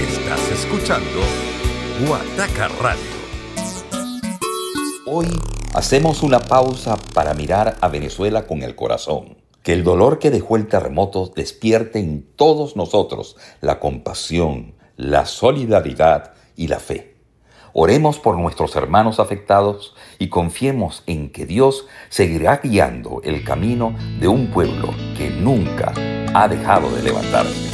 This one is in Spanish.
Estás escuchando Guataca Radio. Hoy hacemos una pausa para mirar a Venezuela con el corazón. Que el dolor que dejó el terremoto despierte en todos nosotros la compasión, la solidaridad y la fe. Oremos por nuestros hermanos afectados y confiemos en que Dios seguirá guiando el camino de un pueblo que nunca ha dejado de levantarse.